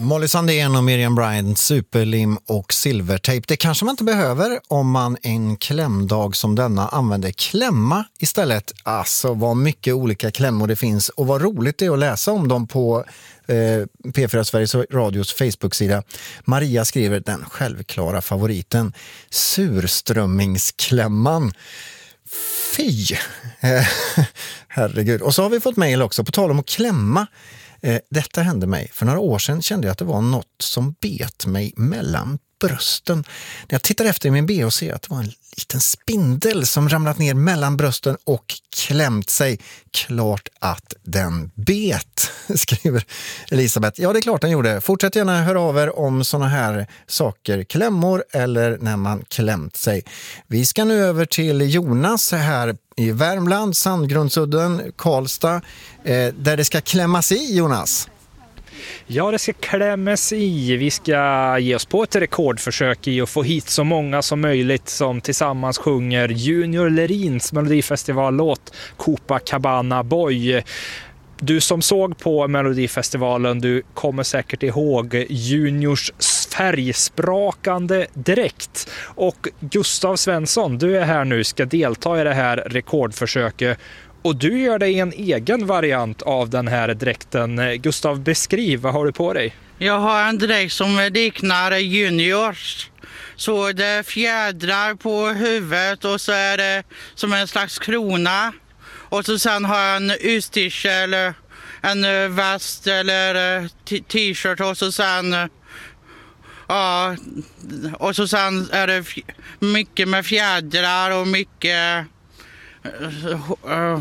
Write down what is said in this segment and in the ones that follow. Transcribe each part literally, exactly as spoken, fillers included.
Molly Sandén och Miriam Bryant, superlim och silvertejp. Det kanske man inte behöver om man en klämdag som denna använder klämma istället. Alltså vad mycket olika klämmor det finns och vad roligt det är att läsa om dem på eh, P fyra Sveriges Radios Facebook-sida. Maria skriver den självklara favoriten, surströmmingsklämman. Fy! Eh, herregud. Och så har vi fått mejl också på tal om att klämma. Eh, detta hände mig. För några år sedan kände jag att det var något som bet mig mellan brösten. När jag tittade efter i min B och ser att det var en liten spindel som ramlat ner mellan brösten och klämt sig. Klart att den bet, skriver Elisabeth. Ja, det är klart den gjorde. Fortsätt gärna höra av er om såna här saker, klämmor eller när man klämt sig. Vi ska nu över till Jonas här i Värmland, Sandgrundsudden, Karlstad, eh, där det ska klämmas i, Jonas. Ja, det ska klämmas i. Vi ska ge oss på ett rekordförsök i att få hit så många som möjligt som tillsammans sjunger Junior Lerins Melodifestivallåt Copacabana Boy. Du som såg på Melodifestivalen, du kommer säkert ihåg Juniors färgsprakande dräkt. Och Gustav Svensson, du är här nu, ska delta i det här rekordförsöket. Och du gör dig en egen variant av den här dräkten. Gustav, beskriv, vad har du på dig? Jag har en dräkt som liknar Juniors. Så det är fjädrar på huvudet och så är det som en slags krona. Och så sen har jag en utstyrsel, en väst eller t-shirt och så sen... Ja, och så sen är det mycket med fjädrar och mycket... Uh,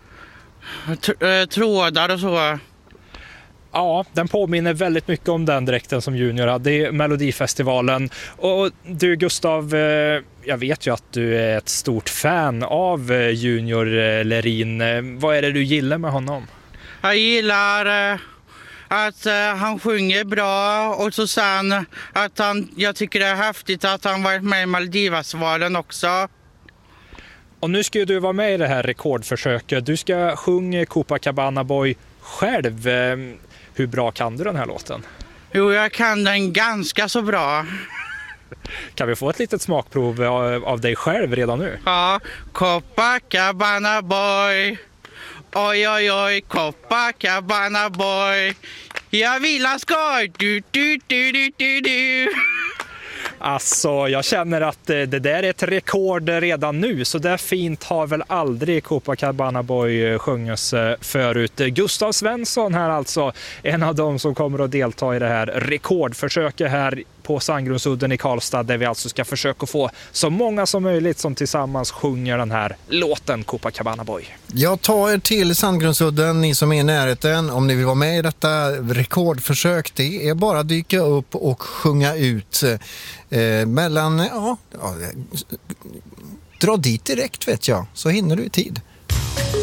uh, trådar och så. Ja, den påminner väldigt mycket om den dräkten som Junior hade i Melodifestivalen. Och du Gustav, jag vet ju att du är ett stort fan av Junior Lerin. Vad är det du gillar med honom? Jag gillar uh, att uh, han sjunger bra och så sen att han, jag tycker det är häftigt att han varit med i Melodifestivalen också. Och nu ska ju du vara med i det här rekordförsöket. Du ska sjunga Copacabana Boy själv. Hur bra kan du den här låten? Jo, jag kan den ganska så bra. Kan vi få ett litet smakprov av dig själv redan nu? Ja, Copacabana Boy. Oj, oj, oj, Copacabana Boy. Jag vill ha skoj. Du, du, du, du, du, du. Alltså, jag känner att det där är ett rekord redan nu. Så där fint har väl aldrig Copacabana Boy sjungits förut. Gustav Svensson här alltså, en av dem som kommer att delta i det här rekordförsöket här på Sandgrundsudden i Karlstad, där vi alltså ska försöka få så många som möjligt som tillsammans sjunger den här låten Copacabana Boy. Jag tar er till Sandgrundsudden, ni som är i närheten. Om ni vill vara med i detta rekordförsök, det är bara att dyka upp och sjunga ut eh, mellan, ja, ja, dra dit direkt vet jag, så hinner du i tid.